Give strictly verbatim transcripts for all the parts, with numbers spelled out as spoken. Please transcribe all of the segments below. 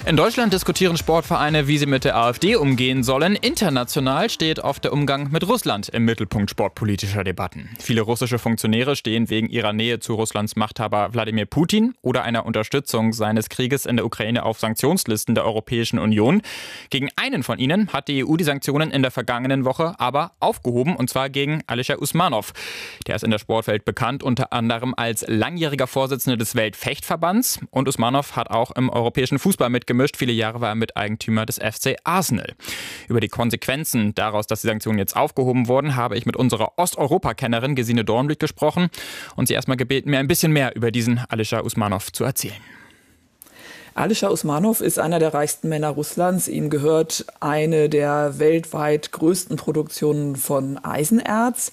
In Deutschland diskutieren Sportvereine, wie sie mit der AfD umgehen sollen. International steht oft der Umgang mit Russland im Mittelpunkt sportpolitischer Debatten. Viele russische Funktionäre stehen wegen ihrer Nähe zu Russlands Machthaber Wladimir Putin oder einer Unterstützung seines Krieges in der Ukraine auf Sanktionslisten der Europäischen Union. Gegen einen von ihnen hat die E U die Sanktionen in der vergangenen Woche aber aufgehoben, und zwar gegen Alisher Usmanov. Der ist in der Sportwelt bekannt, unter anderem als langjähriger Vorsitzender des Weltfechtverbands, und Usmanov hat auch im europäischen Fußball mitgemischt. Viele Jahre war er Miteigentümer des F C Arsenal. Über die Konsequenzen daraus, dass die Sanktionen jetzt aufgehoben wurden, habe ich mit unserer Osteuropa-Kennerin Gesine Dornblick gesprochen und sie erstmal gebeten, mir ein bisschen mehr über diesen Alisher Usmanov zu erzählen. Alisher Usmanov ist einer der reichsten Männer Russlands. Ihm gehört eine der weltweit größten Produktionen von Eisenerz.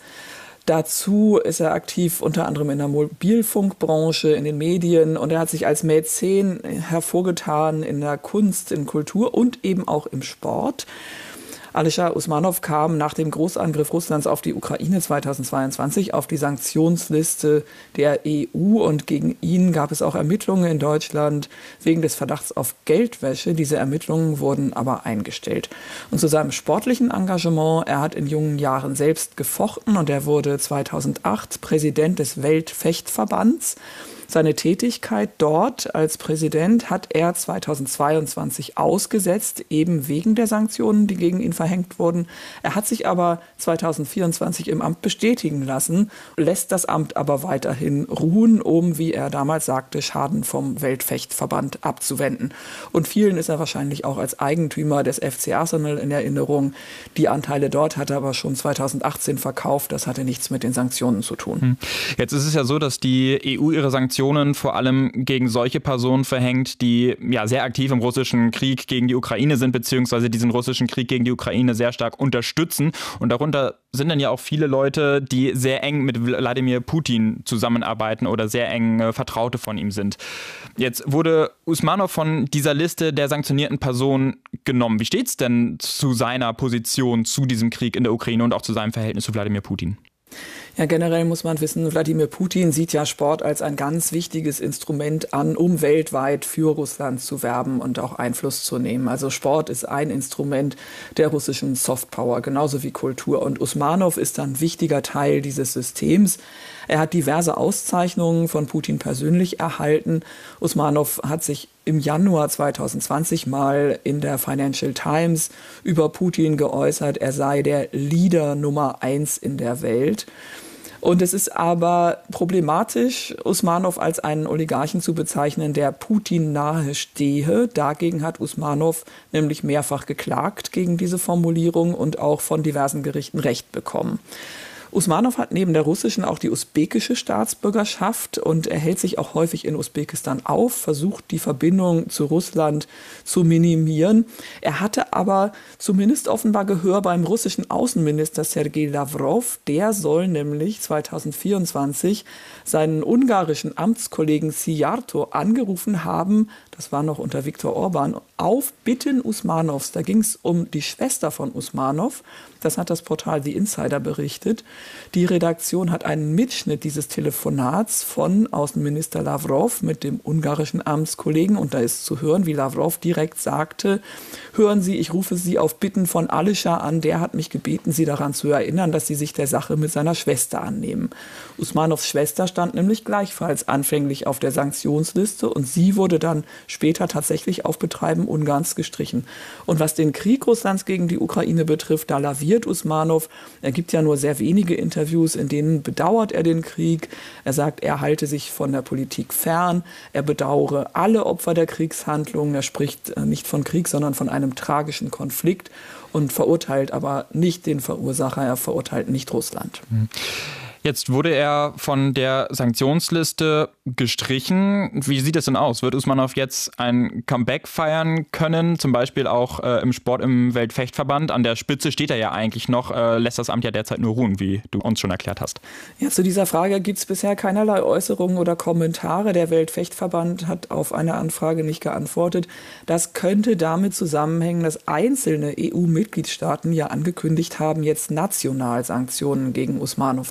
Dazu ist er aktiv unter anderem in der Mobilfunkbranche, in den Medien, und er hat sich als Mäzen hervorgetan in der Kunst, in Kultur und eben auch im Sport. Alisher Usmanov kam nach dem Großangriff Russlands auf die Ukraine zweitausendzweiundzwanzig auf die Sanktionsliste der E U, und gegen ihn gab es auch Ermittlungen in Deutschland wegen des Verdachts auf Geldwäsche. Diese Ermittlungen wurden aber eingestellt. Und zu seinem sportlichen Engagement: Er hat in jungen Jahren selbst gefochten und er wurde zweitausendacht Präsident des Weltfechtverbands. Seine Tätigkeit dort als Präsident hat er zweitausendzweiundzwanzig ausgesetzt, eben wegen der Sanktionen, die gegen ihn verhängt wurden. Er hat sich aber zweitausendvierundzwanzig im Amt bestätigen lassen, lässt das Amt aber weiterhin ruhen, um, wie er damals sagte, Schaden vom Weltfechtverband abzuwenden. Und vielen ist er wahrscheinlich auch als Eigentümer des F C Arsenal in Erinnerung. Die Anteile dort hat er aber schon zweitausendachtzehn verkauft. Das hatte nichts mit den Sanktionen zu tun. Jetzt ist es ja so, dass die E U ihre Sanktionen vor allem gegen solche Personen verhängt, die ja sehr aktiv im russischen Krieg gegen die Ukraine sind, beziehungsweise diesen russischen Krieg gegen die Ukraine sehr stark unterstützen. Und darunter sind dann ja auch viele Leute, die sehr eng mit Wladimir Putin zusammenarbeiten oder sehr eng äh, Vertraute von ihm sind. Jetzt wurde Usmanov von dieser Liste der sanktionierten Personen genommen. Wie steht es denn zu seiner Position zu diesem Krieg in der Ukraine und auch zu seinem Verhältnis zu Wladimir Putin? Ja, generell muss man wissen, Wladimir Putin sieht ja Sport als ein ganz wichtiges Instrument an, um weltweit für Russland zu werben und auch Einfluss zu nehmen. Also Sport ist ein Instrument der russischen Softpower, genauso wie Kultur. Und Usmanov ist ein wichtiger Teil dieses Systems. Er hat diverse Auszeichnungen von Putin persönlich erhalten. Usmanov hat sich im Januar zweitausendzwanzig mal in der Financial Times über Putin geäußert, er sei der Leader Nummer eins in der Welt. Und es ist aber problematisch, Usmanov als einen Oligarchen zu bezeichnen, der Putin nahe stehe. Dagegen hat Usmanov nämlich mehrfach geklagt gegen diese Formulierung und auch von diversen Gerichten Recht bekommen. Usmanov hat neben der russischen auch die usbekische Staatsbürgerschaft und er hält sich auch häufig in Usbekistan auf, versucht die Verbindung zu Russland zu minimieren. Er hatte aber zumindest offenbar Gehör beim russischen Außenminister Sergei Lavrov. Der soll nämlich zweitausendvierundzwanzig seinen ungarischen Amtskollegen Szijjártó angerufen haben, das war noch unter Viktor Orban, auf Bitten Usmanovs. Da ging es um die Schwester von Usmanov. Das hat das Portal The Insider berichtet. Die Redaktion hat einen Mitschnitt dieses Telefonats von Außenminister Lavrov mit dem ungarischen Amtskollegen. Und da ist zu hören, wie Lavrov direkt sagte: Hören Sie, ich rufe Sie auf Bitten von Alisher an. Der hat mich gebeten, Sie daran zu erinnern, dass Sie sich der Sache mit seiner Schwester annehmen. Usmanovs Schwester stand nämlich gleichfalls anfänglich auf der Sanktionsliste und sie wurde dann später tatsächlich auf Betreiben Ungarns gestrichen. Und was den Krieg Russlands gegen die Ukraine betrifft, da laviert Usmanov. Er gibt ja nur sehr wenige Interviews, in denen bedauert er den Krieg. Er sagt, er halte sich von der Politik fern. Er bedauere alle Opfer der Kriegshandlungen. Er spricht nicht von Krieg, sondern von einem tragischen Konflikt und verurteilt aber nicht den Verursacher. Er verurteilt nicht Russland. Mhm. Jetzt wurde er von der Sanktionsliste gestrichen. Wie sieht es denn aus? Wird Usmanov jetzt ein Comeback feiern können? Zum Beispiel auch äh, im Sport im Weltfechtverband. An der Spitze steht er ja eigentlich noch, äh, lässt das Amt ja derzeit nur ruhen, wie du uns schon erklärt hast. Ja, zu dieser Frage gibt es bisher keinerlei Äußerungen oder Kommentare. Der Weltfechtverband hat auf eine Anfrage nicht geantwortet. Das könnte damit zusammenhängen, dass einzelne E U-Mitgliedstaaten ja angekündigt haben, jetzt national Sanktionen gegen Usmanov zu verhängen.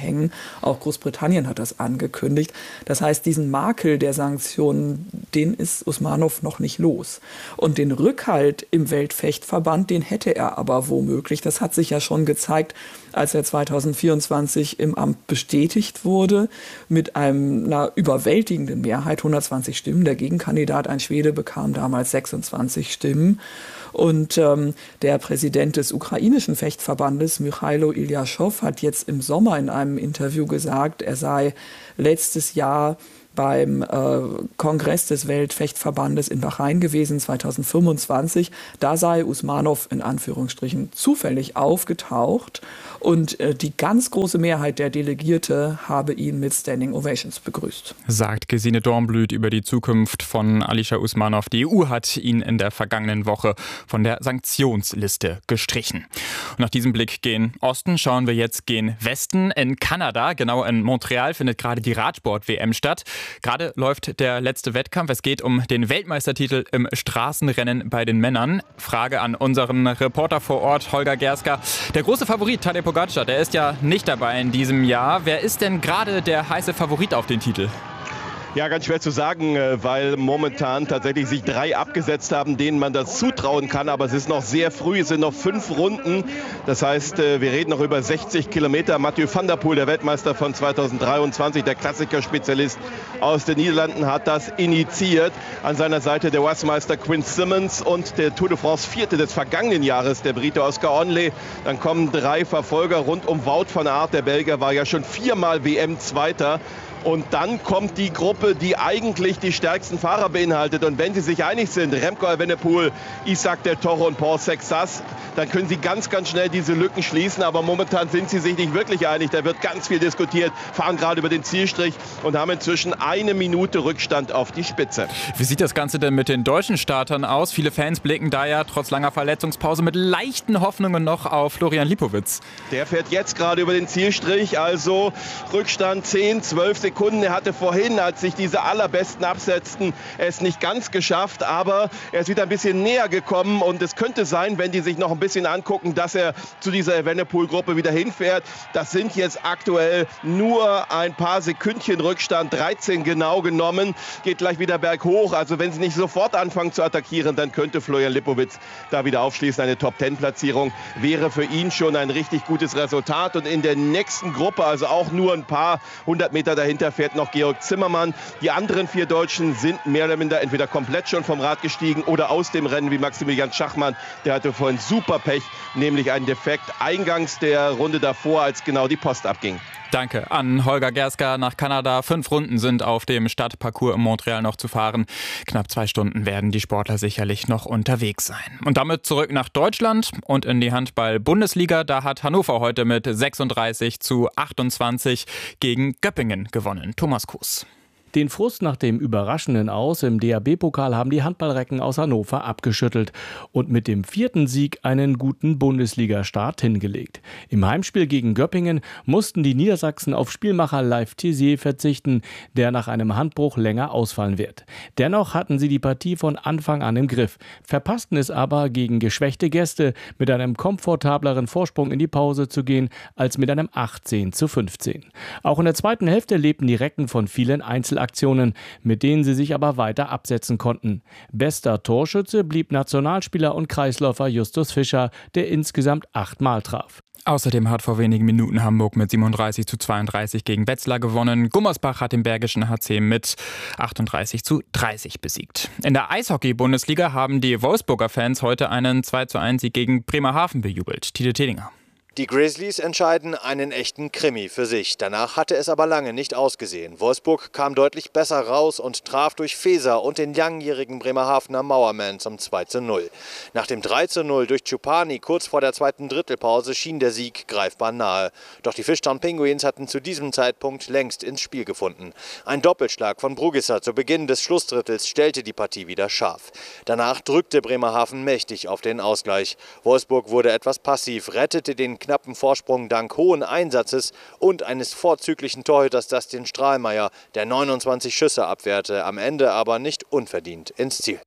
verhängen. Auch Großbritannien hat das angekündigt. Das heißt, diesen Makel der Sanktionen, den ist Usmanov noch nicht los. Und den Rückhalt im Weltfechtverband, den hätte er aber womöglich. Das hat sich ja schon gezeigt, als er zweitausendvierundzwanzig im Amt bestätigt wurde, mit einem, einer überwältigenden Mehrheit, hundertzwanzig Stimmen. Der Gegenkandidat, ein Schwede, bekam damals sechsundzwanzig Stimmen. Und ähm, der Präsident des ukrainischen Fechtverbandes, Michailo Iljaschow, hat jetzt im Sommer in einem Interview gesagt, er sei letztes Jahr beim äh, Kongress des Weltfechtverbandes in Bahrain gewesen, zweitausendfünfundzwanzig. Da sei Usmanov in Anführungsstrichen zufällig aufgetaucht und äh, die ganz große Mehrheit der Delegierte habe ihn mit Standing Ovations begrüßt. Sagt Gesine Dornblüt über die Zukunft von Alisher Usmanov. Die E U hat ihn in der vergangenen Woche von der Sanktionsliste gestrichen. Und nach diesem Blick gen Osten schauen wir jetzt gen Westen. In Kanada, genau in Montreal, findet gerade die Radsport-W M statt. Gerade läuft der letzte Wettkampf. Es geht um den Weltmeistertitel im Straßenrennen bei den Männern. Frage an unseren Reporter vor Ort, Holger Gerska. Der große Favorit, Tadej Pogačar, der ist ja nicht dabei in diesem Jahr. Wer ist denn gerade der heiße Favorit auf den Titel? Ja, ganz schwer zu sagen, weil momentan tatsächlich sich drei abgesetzt haben, denen man das zutrauen kann. Aber es ist noch sehr früh, es sind noch fünf Runden. Das heißt, wir reden noch über sechzig Kilometer. Mathieu van der Poel, der Weltmeister von zweitausenddreiundzwanzig, der Klassikerspezialist aus den Niederlanden, hat das initiiert. An seiner Seite der U S-Meister Quinn Simmons und der Tour de France Vierte des vergangenen Jahres, der Brite Oscar Onley. Dann kommen drei Verfolger rund um Wout van Aert. Der Belgier war ja schon viermal W M-Zweiter. Und dann kommt die Gruppe, die eigentlich die stärksten Fahrer beinhaltet. Und wenn sie sich einig sind, Remco Evenepoel, Isaac Del Toro und Paul Sexas, dann können sie ganz, ganz schnell diese Lücken schließen. Aber momentan sind sie sich nicht wirklich einig. Da wird ganz viel diskutiert, fahren gerade über den Zielstrich und haben inzwischen eine Minute Rückstand auf die Spitze. Wie sieht das Ganze denn mit den deutschen Startern aus? Viele Fans blicken da ja trotz langer Verletzungspause mit leichten Hoffnungen noch auf Florian Lipowitz. Der fährt jetzt gerade über den Zielstrich, also Rückstand zehn, zwölf Sekunden. Er hatte vorhin, als sich diese allerbesten absetzten, es nicht ganz geschafft, aber er ist wieder ein bisschen näher gekommen und es könnte sein, wenn die sich noch ein bisschen angucken, dass er zu dieser Evenepoel-Gruppe wieder hinfährt. Das sind jetzt aktuell nur ein paar Sekündchen Rückstand, dreizehn genau genommen, geht gleich wieder berghoch. Also wenn sie nicht sofort anfangen zu attackieren, dann könnte Florian Lipowitz da wieder aufschließen. Eine Top-Zehn-Platzierung wäre für ihn schon ein richtig gutes Resultat und in der nächsten Gruppe, also auch nur ein paar hundert Meter dahinter, fährt noch Georg Zimmermann. Die anderen vier Deutschen sind mehr oder minder entweder komplett schon vom Rad gestiegen oder aus dem Rennen, wie Maximilian Schachmann. Der hatte vorhin super Pech, nämlich einen Defekt eingangs der Runde davor, als genau die Post abging. Danke an Holger Gerska nach Kanada. Fünf Runden sind auf dem Stadtparcours in Montreal noch zu fahren. Knapp zwei Stunden werden die Sportler sicherlich noch unterwegs sein. Und damit zurück nach Deutschland und in die Handball-Bundesliga. Da hat Hannover heute mit sechsunddreißig zu achtundzwanzig gegen Göppingen gewonnen. Thomas Kuss. Den Frust nach dem überraschenden Aus im D H B-Pokal haben die Handballrecken aus Hannover abgeschüttelt und mit dem vierten Sieg einen guten Bundesliga-Start hingelegt. Im Heimspiel gegen Göppingen mussten die Niedersachsen auf Spielmacher Leif Tissier verzichten, der nach einem Handbruch länger ausfallen wird. Dennoch hatten sie die Partie von Anfang an im Griff, verpassten es aber gegen geschwächte Gäste mit einem komfortableren Vorsprung in die Pause zu gehen, als mit einem achtzehn zu fünfzehn. Auch in der zweiten Hälfte lebten die Recken von vielen Einzelaktionen, mit denen sie sich aber weiter absetzen konnten. Bester Torschütze blieb Nationalspieler und Kreisläufer Justus Fischer, der insgesamt achtmal traf. Außerdem hat vor wenigen Minuten Hamburg mit siebenunddreißig zu zweiunddreißig gegen Wetzlar gewonnen. Gummersbach hat den Bergischen H C mit achtunddreißig zu dreißig besiegt. In der Eishockey-Bundesliga haben die Wolfsburger Fans heute einen zwei zu eins Sieg gegen Bremerhaven bejubelt. Tide Tedinger. Die Grizzlies entscheiden einen echten Krimi für sich. Danach hatte es aber lange nicht ausgesehen. Wolfsburg kam deutlich besser raus und traf durch Feser und den langjährigen Bremerhavener Mauerman zum zwei zu null. Nach dem drei zu null durch Chupani kurz vor der zweiten Drittelpause schien der Sieg greifbar nahe. Doch die Fishtown Penguins hatten zu diesem Zeitpunkt längst ins Spiel gefunden. Ein Doppelschlag von Brugisser zu Beginn des Schlussdrittels stellte die Partie wieder scharf. Danach drückte Bremerhaven mächtig auf den Ausgleich. Wolfsburg wurde etwas passiv, rettete den knappen Vorsprung dank hohen Einsatzes und eines vorzüglichen Torhüters Dustin Strahlmeier, der neunundzwanzig Schüsse abwehrte, am Ende aber nicht unverdient ins Ziel.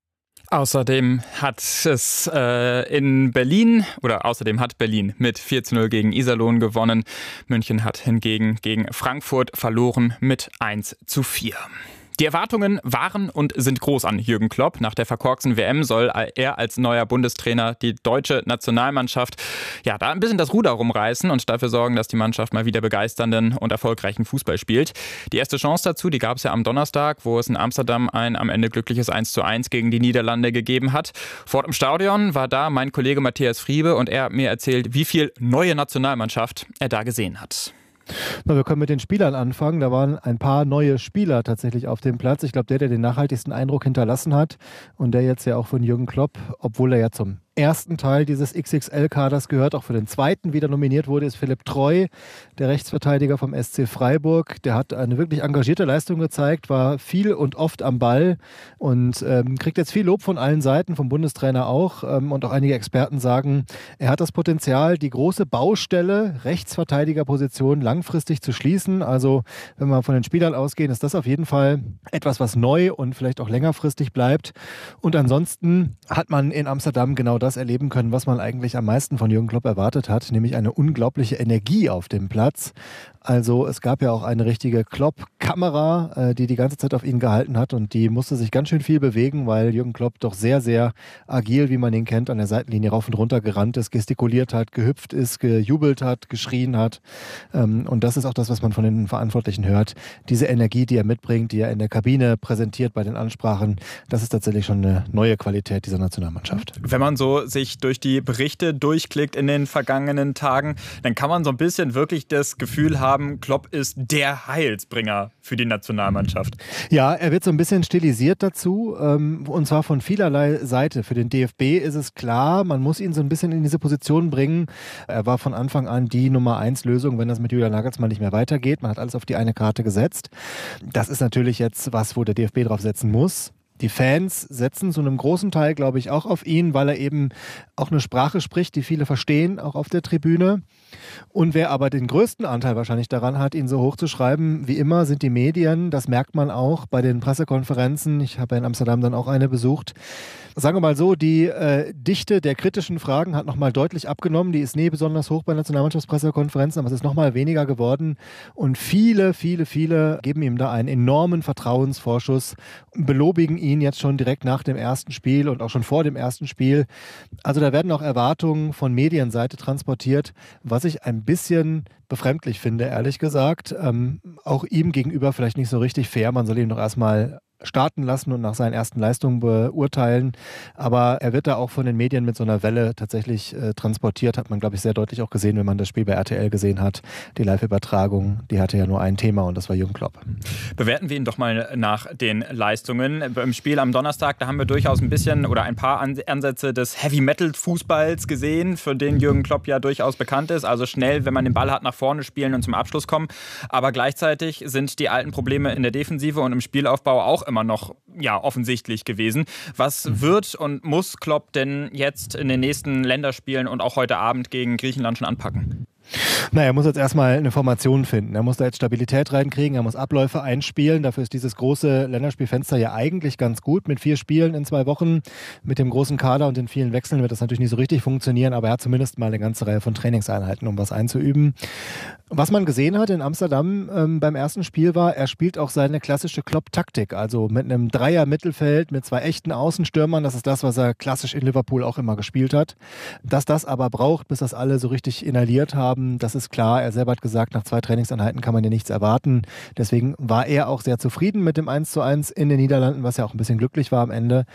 Außerdem hat es äh, in Berlin, oder außerdem hat Berlin mit vier zu null gegen Iserlohn gewonnen. München hat hingegen gegen Frankfurt verloren mit eins zu vier. Die Erwartungen waren und sind groß an Jürgen Klopp. Nach der verkorksten W M soll er als neuer Bundestrainer die deutsche Nationalmannschaft ja da ein bisschen das Ruder rumreißen und dafür sorgen, dass die Mannschaft mal wieder begeisternden und erfolgreichen Fußball spielt. Die erste Chance dazu, die gab es ja am Donnerstag, wo es in Amsterdam ein am Ende glückliches eins zu eins gegen die Niederlande gegeben hat. Vor Ort im Stadion war da mein Kollege Matthias Friebe und er hat mir erzählt, wie viel neue Nationalmannschaft er da gesehen hat. Na, wir können mit den Spielern anfangen. Da waren ein paar neue Spieler tatsächlich auf dem Platz. Ich glaube, der, der den nachhaltigsten Eindruck hinterlassen hat und der jetzt ja auch von Jürgen Klopp, obwohl er ja zum ersten Teil dieses X X L-Kaders gehört, auch für den zweiten wieder nominiert wurde, ist Philipp Treu, der Rechtsverteidiger vom S C Freiburg. Der hat eine wirklich engagierte Leistung gezeigt, war viel und oft am Ball und ähm, kriegt jetzt viel Lob von allen Seiten, vom Bundestrainer auch. Ähm, und auch einige Experten sagen, er hat das Potenzial, die große Baustelle Rechtsverteidigerposition langfristig zu schließen. Also wenn wir von den Spielern ausgehen, ist das auf jeden Fall etwas, was neu und vielleicht auch längerfristig bleibt. Und ansonsten hat man in Amsterdam genau das das erleben können, was man eigentlich am meisten von Jürgen Klopp erwartet hat, nämlich eine unglaubliche Energie auf dem Platz. Also es gab ja auch eine richtige Klopp-Kamera, die die ganze Zeit auf ihn gehalten hat und die musste sich ganz schön viel bewegen, weil Jürgen Klopp doch sehr, sehr agil, wie man ihn kennt, an der Seitenlinie rauf und runter gerannt ist, gestikuliert hat, gehüpft ist, gejubelt hat, geschrien hat. Und das ist auch das, was man von den Verantwortlichen hört. Diese Energie, die er mitbringt, die er in der Kabine präsentiert bei den Ansprachen, das ist tatsächlich schon eine neue Qualität dieser Nationalmannschaft. Wenn man so sich durch die Berichte durchklickt in den vergangenen Tagen, dann kann man so ein bisschen wirklich das Gefühl haben, Klopp ist der Heilsbringer für die Nationalmannschaft. Ja, er wird so ein bisschen stilisiert dazu, und zwar von vielerlei Seite. Für den D F B ist es klar, man muss ihn so ein bisschen in diese Position bringen. Er war von Anfang an die Nummer eins Lösung, wenn das mit Julian Nagelsmann nicht mehr weitergeht. Man hat alles auf die eine Karte gesetzt. Das ist natürlich jetzt was, wo der D F B drauf setzen muss. Die Fans setzen zu einem großen Teil, glaube ich, auch auf ihn, weil er eben auch eine Sprache spricht, die viele verstehen, auch auf der Tribüne. Und wer aber den größten Anteil wahrscheinlich daran hat, ihn so hoch zu schreiben, wie immer, sind die Medien. Das merkt man auch bei den Pressekonferenzen. Ich habe ja in Amsterdam dann auch eine besucht. Sagen wir mal so, die äh, Dichte der kritischen Fragen hat nochmal deutlich abgenommen. Die ist nie besonders hoch bei Nationalmannschaftspressekonferenzen, aber es ist nochmal weniger geworden. Und viele, viele, viele geben ihm da einen enormen Vertrauensvorschuss, belobigen ihn jetzt schon direkt nach dem ersten Spiel und auch schon vor dem ersten Spiel. Also da werden auch Erwartungen von Medienseite transportiert, was ich ein bisschen befremdlich finde, ehrlich gesagt. Ähm, auch ihm gegenüber vielleicht nicht so richtig fair. Man soll ihn doch erstmal starten lassen und nach seinen ersten Leistungen beurteilen. Aber er wird da auch von den Medien mit so einer Welle tatsächlich äh, transportiert, hat man, glaube ich, sehr deutlich auch gesehen, wenn man das Spiel bei R T L gesehen hat. Die Live-Übertragung, die hatte ja nur ein Thema und das war Jürgen Klopp. Bewerten wir ihn doch mal nach den Leistungen. Im Spiel am Donnerstag, da haben wir durchaus ein bisschen oder ein paar Ansätze des Heavy-Metal-Fußballs gesehen, für den Jürgen Klopp ja durchaus bekannt ist. Also schnell, wenn man den Ball hat, nach vorne spielen und zum Abschluss kommen. Aber gleichzeitig sind die alten Probleme in der Defensive und im Spielaufbau auch immer noch ja, offensichtlich gewesen. Was wird und muss Klopp denn jetzt in den nächsten Länderspielen und auch heute Abend gegen Griechenland schon anpacken? Na, er muss jetzt erstmal eine Formation finden. Er muss da jetzt Stabilität reinkriegen, er muss Abläufe einspielen. Dafür ist dieses große Länderspielfenster ja eigentlich ganz gut. Mit vier Spielen in zwei Wochen, mit dem großen Kader und den vielen Wechseln wird das natürlich nicht so richtig funktionieren, aber er hat zumindest mal eine ganze Reihe von Trainingseinheiten, um was einzuüben. Was man gesehen hat in Amsterdam ähm, beim ersten Spiel war, er spielt auch seine klassische Klopp-Taktik, also mit einem Dreier-Mittelfeld, mit zwei echten Außenstürmern. Das ist das, was er klassisch in Liverpool auch immer gespielt hat. Dass das aber braucht, bis das alle so richtig inhaliert haben, das ist klar. Er selber hat gesagt, nach zwei Trainingseinheiten kann man ja nichts erwarten. Deswegen war er auch sehr zufrieden mit dem eins zu eins in den Niederlanden, was ja auch ein bisschen glücklich war am Ende.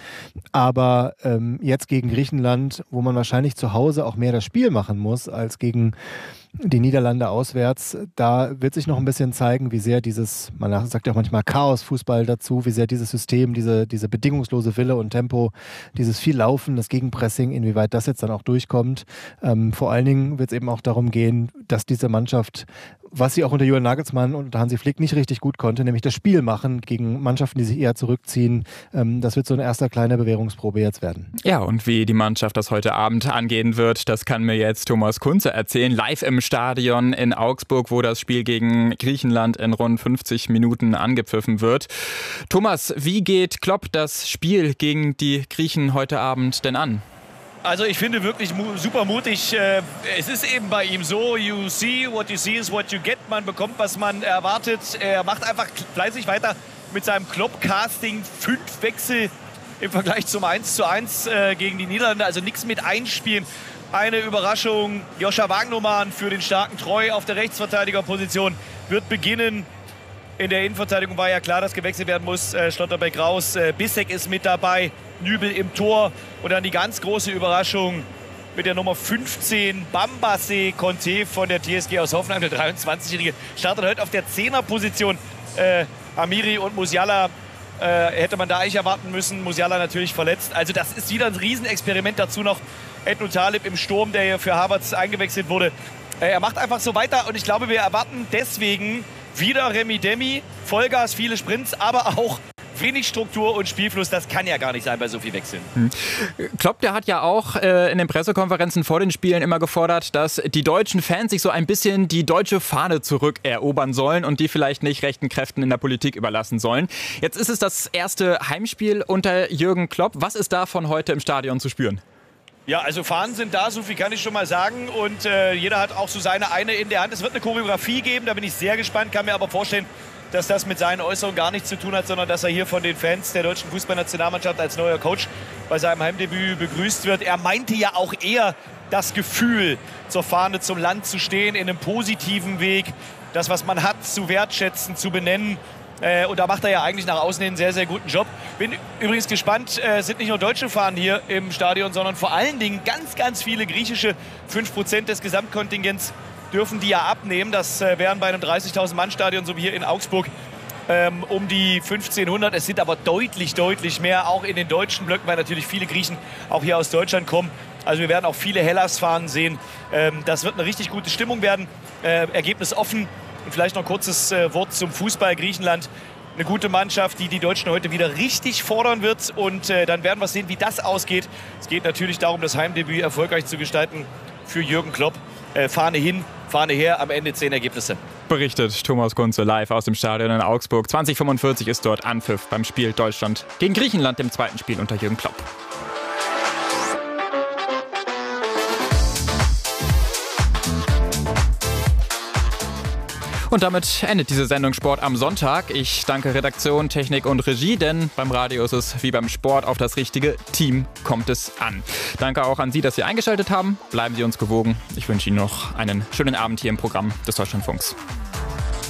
Aber ähm, jetzt gegen Griechenland, wo man wahrscheinlich zu Hause auch mehr das Spiel machen muss als gegen die Niederlande auswärts, da wird sich noch ein bisschen zeigen, wie sehr dieses, man sagt ja auch manchmal Chaos-Fußball dazu, wie sehr dieses System, diese, diese bedingungslose Wille und Tempo, dieses viel Laufen, das Gegenpressing, inwieweit das jetzt dann auch durchkommt. Ähm, vor allen Dingen wird es eben auch darum gehen, dass diese Mannschaft, was sie auch unter Julian Nagelsmann und unter Hansi Flick nicht richtig gut konnte, nämlich das Spiel machen gegen Mannschaften, die sich eher zurückziehen. Ähm, das wird so eine erste kleine Bewährungsprobe jetzt werden. Ja, und wie die Mannschaft das heute Abend angehen wird, das kann mir jetzt Thomas Kunze erzählen, live im im Stadion in Augsburg, wo das Spiel gegen Griechenland in rund fünfzig Minuten angepfiffen wird. Thomas, wie geht Klopp das Spiel gegen die Griechen heute Abend denn an? Also ich finde wirklich mu- super mutig. Es ist eben bei ihm so, you see what you see is what you get. Man bekommt, was man erwartet. Er macht einfach fleißig weiter mit seinem Klopp-Casting. Fünf Wechsel im Vergleich zum eins zu eins gegen die Niederlande. Also nichts mit einspielen. Eine Überraschung. Joscha Wagnumann für den starken Treu auf der Rechtsverteidigerposition wird beginnen. In der Innenverteidigung war ja klar, dass gewechselt werden muss. Äh, Schlotterbeck raus, äh, Bissek ist mit dabei, Nübel im Tor. Und dann die ganz große Überraschung mit der Nummer fünfzehn, Bambase Conte von der T S G aus Hoffenheim, der dreiundzwanzigjährige. Startet heute auf der Zehnerposition. Äh, Amiri und Musiala äh, hätte man da eigentlich erwarten müssen. Musiala natürlich verletzt. Also das ist wieder ein Riesenexperiment. Dazu noch Ednu Talib im Sturm, der hier für Havertz eingewechselt wurde. Äh, er macht einfach so weiter und ich glaube, wir erwarten deswegen wieder Remi Demi, Vollgas, viele Sprints, aber auch wenig Struktur und Spielfluss. Das kann ja gar nicht sein bei so viel Wechseln. Hm. Klopp, der hat ja auch äh, in den Pressekonferenzen vor den Spielen immer gefordert, dass die deutschen Fans sich so ein bisschen die deutsche Fahne zurückerobern sollen und die vielleicht nicht rechten Kräften in der Politik überlassen sollen. Jetzt ist es das erste Heimspiel unter Jürgen Klopp. Was ist davon heute im Stadion zu spüren? Ja, also Fahnen sind da, so viel kann ich schon mal sagen. Und äh, jeder hat auch so seine eine in der Hand. Es wird eine Choreografie geben, da bin ich sehr gespannt. Kann mir aber vorstellen, dass das mit seinen Äußerungen gar nichts zu tun hat, sondern dass er hier von den Fans der deutschen Fußballnationalmannschaft als neuer Coach bei seinem Heimdebüt begrüßt wird. Er meinte ja auch eher das Gefühl, zur Fahne zum Land zu stehen, in einem positiven Weg, das, was man hat, zu wertschätzen, zu benennen. Äh, und da macht er ja eigentlich nach außen hin einen sehr, sehr guten Job. Bin übrigens gespannt, es äh, sind nicht nur deutsche Fahnen hier im Stadion, sondern vor allen Dingen ganz, ganz viele griechische. fünf Prozent des Gesamtkontingents dürfen die ja abnehmen. Das äh, wären bei einem dreißigtausend Mann Stadion, so wie hier in Augsburg, ähm, um die fünfzehnhundert. Es sind aber deutlich, deutlich mehr, auch in den deutschen Blöcken, weil natürlich viele Griechen auch hier aus Deutschland kommen. Also wir werden auch viele Hellas-Fahnen sehen. Ähm, das wird eine richtig gute Stimmung werden. Äh, Ergebnis offen. Und vielleicht noch ein kurzes äh, Wort zum Fußball. Griechenland, eine gute Mannschaft, die die Deutschen heute wieder richtig fordern wird. Und äh, dann werden wir sehen, wie das ausgeht. Es geht natürlich darum, das Heimdebüt erfolgreich zu gestalten für Jürgen Klopp. Äh, Fahne hin, Fahne her, am Ende zehn Ergebnisse. Berichtet Thomas Kunze live aus dem Stadion in Augsburg. zwanzig fünfundvierzig ist dort Anpfiff beim Spiel Deutschland gegen Griechenland, dem zweiten Spiel unter Jürgen Klopp. Und damit endet diese Sendung Sport am Sonntag. Ich danke Redaktion, Technik und Regie, denn beim Radio ist es wie beim Sport, auf das richtige Team kommt es an. Danke auch an Sie, dass Sie eingeschaltet haben. Bleiben Sie uns gewogen. Ich wünsche Ihnen noch einen schönen Abend hier im Programm des Deutschlandfunks.